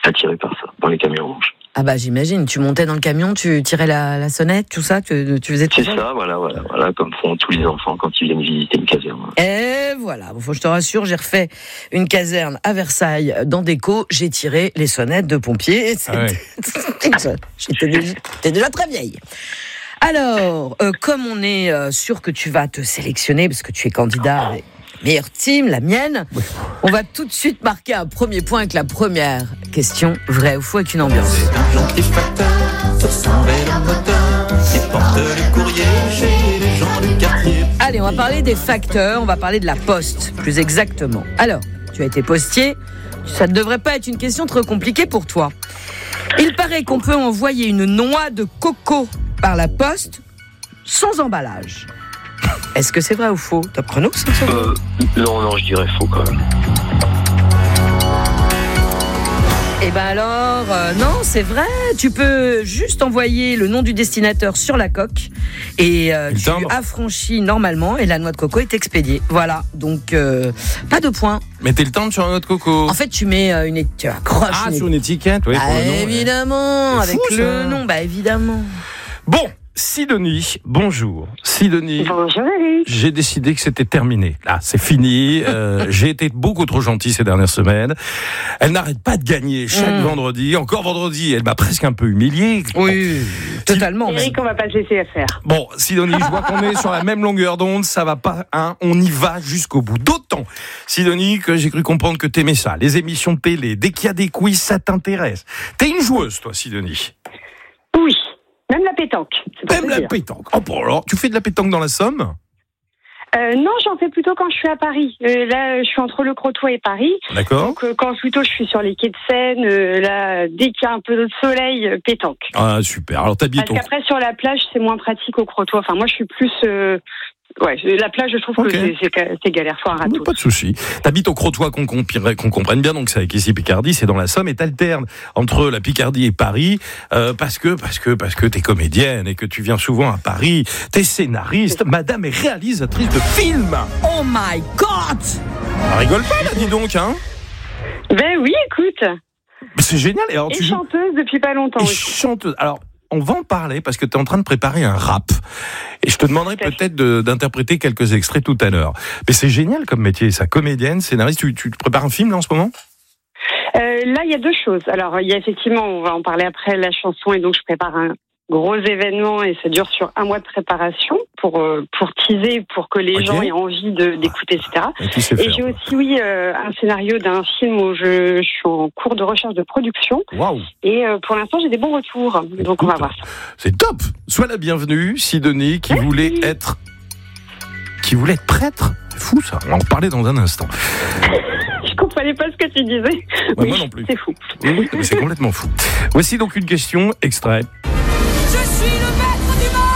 attiré par ça, dans les camions rouges. Ah bah j'imagine, tu montais dans le camion, tu tirais la sonnette, tout ça, tu faisais tout ça. C'est ça, voilà, comme font tous les enfants quand ils viennent visiter une caserne. Et voilà, bon, je te rassure, j'ai refait une caserne à Versailles dans Déco, j'ai tiré les sonnettes de pompiers. J'étais déjà très vieille. Alors, comme on est sûr que tu vas te sélectionner, parce que tu es candidat avec meilleure team, la mienne, on va tout de suite marquer un premier point avec la première question, vrai ou faux, avec une ambiance. C'est un gentil facteur, sur son vélo moteur, il porte le courrier chez les gens du quartier. Allez, on va parler des facteurs, on va parler de la poste, plus exactement. Alors, tu as été postier, ça ne devrait pas être une question trop compliquée pour toi. Il paraît qu'on peut envoyer une noix de coco par la poste sans emballage. Est-ce que c'est vrai ou faux? Top chrono, 5 secondes. Non, je dirais faux quand même. Eh ben alors, non, c'est vrai. Tu peux juste envoyer le nom du destinateur sur la coque et tu affranchis normalement et la noix de coco est expédiée. Voilà, donc pas de point. Mettez le timbre sur la noix de coco. En fait, tu mets tu accroches sur une étiquette, oui, pour le nom. Évidemment, Ouais. avec Fou, le nom, évidemment. Bon, Sidonie, bonjour. Sidonie. Bonjour Eric. J'ai décidé que c'était terminé. Là, c'est fini. J'ai été beaucoup trop gentil ces dernières semaines. Elle n'arrête pas de gagner chaque vendredi. Encore vendredi, elle m'a presque un peu humilié. Oui, totalement. Eric, on va pas te laisser faire. Bon, Sidonie, je vois qu'on est sur la même longueur d'onde. Ça va pas, hein. On y va jusqu'au bout. D'autant, Sidonie, que j'ai cru comprendre que t'aimais ça. Les émissions de télé, dès qu'il y a des quiz, ça t'intéresse. T'es une joueuse, toi, Sidonie. Oui, même la pétanque. Même la pétanque. Oh, bon, alors, tu fais de la pétanque dans la Somme ? Non, j'en fais plutôt quand je suis à Paris. Là, je suis entre le Crotoy et Paris. D'accord. Donc, quand plutôt je suis sur les quais de Seine, là, dès qu'il y a un peu de soleil, pétanque. Ah, super. Alors, t'habites Parce qu'après, sur la plage, c'est moins pratique au Crotoy. Enfin, moi, je suis plus... la plage, je trouve que c'est galère, faut un râteau. Pas de souci. T'habites au Crotoy, qu'on comprenne bien, donc c'est avec ici Picardie, c'est dans la Somme, et t'alternes entre la Picardie et Paris, parce que t'es comédienne et que tu viens souvent à Paris, t'es scénariste, madame est réalisatrice de films. Oh my God! Ça rigole pas, là, dis donc, hein? Ben oui, écoute. C'est génial. Et, alors, Et chanteuse depuis pas longtemps. Et chanteuse. Alors, on va en parler parce que tu es en train de préparer un rap. Et je te demanderai peut-être d'interpréter quelques extraits tout à l'heure. Mais c'est génial comme métier, ça. Comédienne, scénariste. Tu prépares un film là en ce moment ? Là, il y a deux choses. Alors, il y a effectivement, on va en parler après, la chanson. Et donc, je prépare un gros événement et ça dure sur 1 mois de préparation pour teaser, pour que les gens aient envie d'écouter, etc. Et j'ai aussi, un scénario d'un film où je suis en cours de recherche de production. Waouh. Et pour l'instant, j'ai des bons retours. Donc, on va voir ça. C'est top. Sois la bienvenue, Sidonie, qui voulait être prêtre. C'est fou, ça. On va en reparler dans un instant. Je comprenais pas ce que tu disais. Ouais, oui, moi non plus. C'est fou. Oui, mais c'est complètement fou. Voici donc une question extrait. Je suis le maître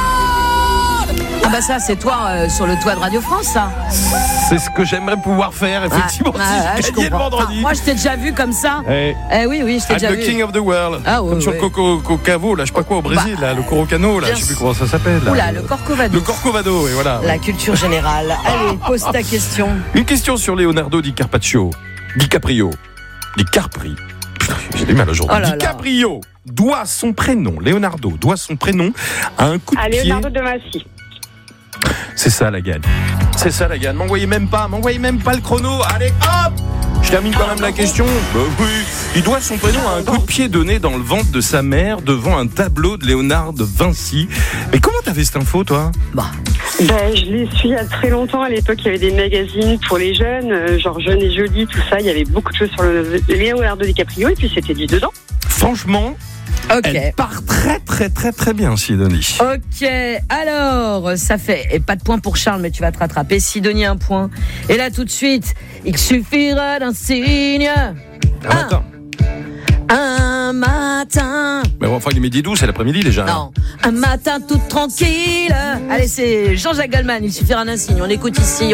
du monde! Ah bah ça, c'est toi sur le toit de Radio France, ça. C'est ce que j'aimerais pouvoir faire, effectivement, si je gagnais le vendredi. Moi, je t'ai déjà vu comme ça. Oui, je t'ai déjà vu. I'm the king of the world. Comme sur le Cocavo, là, je sais pas quoi, au Brésil, là, le Corocano, là, je sais plus comment ça s'appelle. Là. Oula, le Corcovado. Le Corcovado, et voilà. La culture générale. Allez, pose ta question. Une question sur Leonardo DiCaprio. Putain, j'ai du mal aujourd'hui. DiCaprio doit son prénom, Leonardo doit son prénom à un coup de pied. Leonardo de Massy. C'est ça la gagne. M'envoyez même pas le chrono. Allez, hop! Je termine quand même la question. Oui. Il doit son prénom à un coup de pied donné dans le ventre de sa mère devant un tableau de Léonard de Vinci. Mais comment t'avais cette info, toi? Je l'ai su il y a très longtemps. À l'époque, il y avait des magazines pour les jeunes, genre Jeune et Jolie, tout ça. Il y avait beaucoup de choses sur le Leonardo DiCaprio et puis c'était dit dedans. Franchement, elle part très très très très bien, Sidonie. Ok, alors, ça fait, et pas de point pour Charles, mais tu vas te rattraper. Sidonie, 1 point. Et là, tout de suite, il suffira d'un signe. Un matin. Mais enfin, il est midi 12, c'est l'après-midi déjà. Non, un matin tout tranquille. Allez, c'est Jean-Jacques Goldman, il suffira d'un signe. On écoute ici